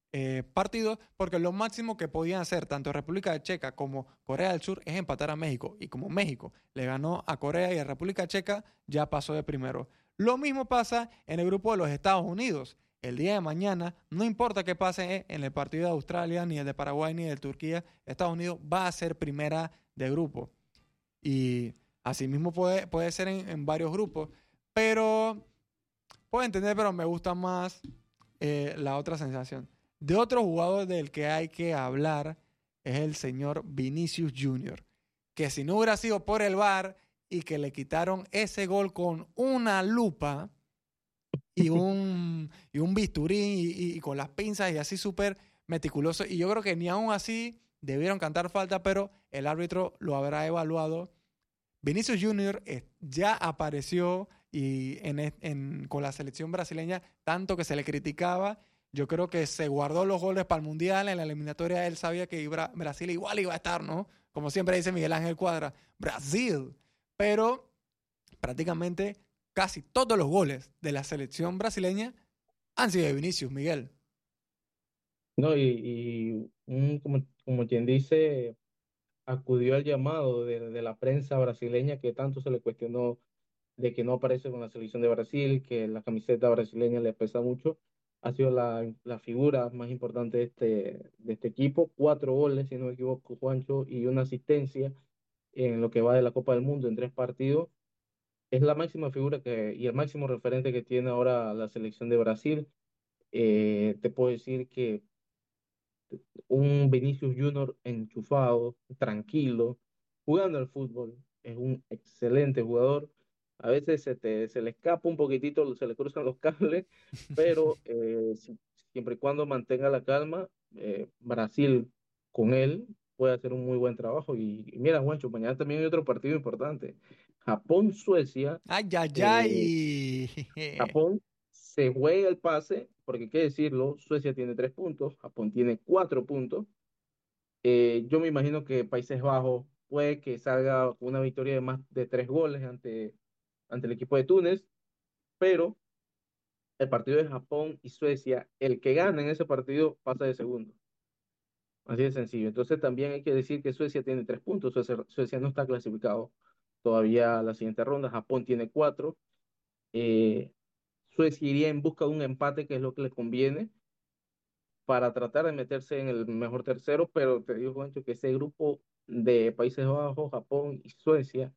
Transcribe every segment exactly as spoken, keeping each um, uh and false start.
eh, partidos, porque lo máximo que podían hacer tanto República Checa como Corea del Sur es empatar a México. Y como México le ganó a Corea y a República Checa, ya pasó de primero. Lo mismo pasa en el grupo de los Estados Unidos. El día de mañana, no importa qué pase en el partido de Australia, ni el de Paraguay, ni el de Turquía, Estados Unidos va a ser primera de grupo. Y así mismo puede, puede ser en, en varios grupos. Pero puedo entender, pero me gusta más eh, la otra sensación. De otro jugador del que hay que hablar es el señor Vinicius Junior, que si no hubiera sido por el V A R y que le quitaron ese gol con una lupa y un, y un bisturí y, y- y con las pinzas y así súper meticuloso. Y yo creo que ni aún así debieron cantar falta, pero el árbitro lo habrá evaluado. Vinicius Junior eh, ya apareció y en, es- en- con la selección brasileña, tanto que se le criticaba. Yo creo que se guardó los goles para el Mundial. En la eliminatoria él sabía que Bra- Brasil igual iba a estar, ¿no? Como siempre dice Miguel Ángel Cuadra, Brasil. Pero prácticamente casi todos los goles de la selección brasileña han sido de Vinicius, Miguel. No, y, y un, como, como quien dice, acudió al llamado de, de la prensa brasileña que tanto se le cuestionó de que no aparece con la selección de Brasil, que la camiseta brasileña le pesa mucho. Ha sido la, la figura más importante de este, de este equipo. Cuatro goles, si no me equivoco, Juancho, y una asistencia en lo que va de la Copa del Mundo en tres partidos. Es la máxima figura que, y el máximo referente que tiene ahora la selección de Brasil. Eh, te puedo decir que un Vinicius Junior enchufado, tranquilo, jugando al fútbol. Es un excelente jugador. A veces se, te, se le escapa un poquitito, se le cruzan los cables, pero eh, si- siempre y cuando mantenga la calma, eh, Brasil con él puede hacer un muy buen trabajo. Y, y mira, Juancho, mañana también hay otro partido importante. Japón-Suecia. Ay, ay, eh, ay. Japón se juega el pase, porque hay que decirlo, Suecia tiene tres puntos, Japón tiene cuatro puntos. Eh, yo me imagino que Países Bajos puede que salga con una victoria de más de tres goles ante, ante el equipo de Túnez, pero el partido de Japón y Suecia, el que gana en ese partido pasa de segundo. Así de sencillo. Entonces también hay que decir que Suecia tiene tres puntos, Suecia, Suecia no está clasificado todavía a la siguiente ronda, Japón tiene cuatro. Eh, Suecia iría en busca de un empate, que es lo que le conviene, para tratar de meterse en el mejor tercero, pero te digo, Juancho, que ese grupo de Países Bajos, Japón y Suecia,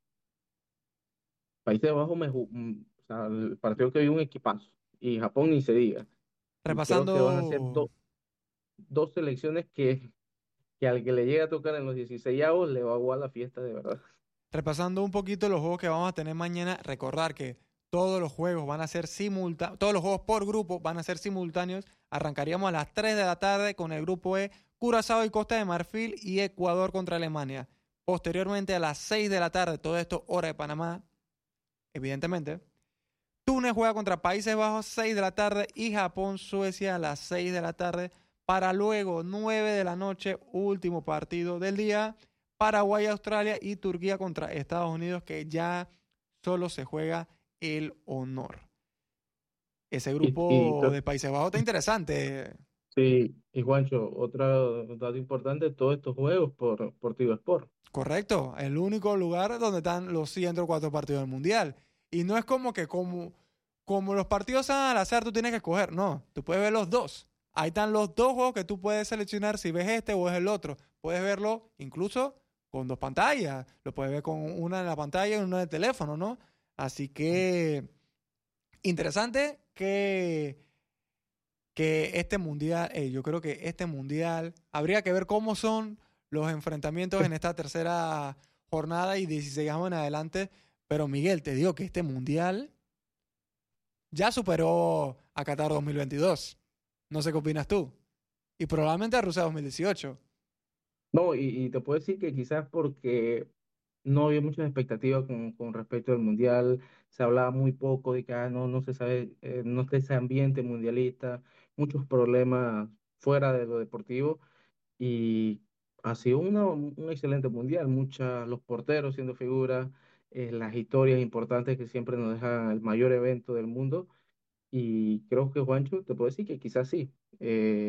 Países Bajos, me, ju- mm, o sea, el partido que vi un equipazo, y Japón ni se diga, y creo que van a ser Repasando, do- dos selecciones que, que al que le llegue a tocar en los dieciséis le va a aguar la fiesta de verdad. repasando un poquito los juegos que vamos a tener mañana, recordar que todos los juegos van a ser simultáneos, todos los juegos por grupo van a ser simultáneos. Arrancaríamos a las tres de la tarde con el grupo E, Curazao y Costa de Marfil y Ecuador contra Alemania. Posteriormente a las seis de la tarde, todo esto hora de Panamá, evidentemente. Túnez juega contra Países Bajos seis de la tarde y Japón, Suecia a las seis de la tarde. Para luego nueve de la noche, último partido del día. Paraguay, Australia y Turquía contra Estados Unidos, que ya solo se juega el honor. Ese Y, y grupo creo- de Países Bajos está interesante. sí, y Juancho, otro dato importante, todos estos juegos por, por Tigo Sport. Correcto, el único lugar donde están los ciento cuatro partidos del Mundial. Y no es como que como, como los partidos son al azar, tú tienes que escoger. No, tú puedes ver los dos. Ahí están los dos juegos que tú puedes seleccionar si ves este o es el otro. Puedes verlo incluso con dos pantallas. Lo puedes ver con una en la pantalla y una en el teléfono, ¿no? Así que interesante que, que este mundial, eh, yo creo que este mundial, habría que ver cómo son los enfrentamientos en esta tercera jornada y dieciséis en adelante. Pero Miguel, te digo que este mundial ya superó a Qatar dos mil veintidós. No sé qué opinas tú. Y probablemente a Rusia dos mil dieciocho. No, y, y te puedo decir que quizás porque no había muchas expectativas con, con respecto al mundial, se hablaba muy poco de que ah, no, no se sabe, eh, no está ese ambiente mundialista, muchos problemas fuera de lo deportivo, y ha sido una- un excelente mundial, muchas, los porteros siendo figuras, eh, las historias importantes que siempre nos dejan el mayor evento del mundo, y creo que Juancho, te puedo decir que quizás sí. eh,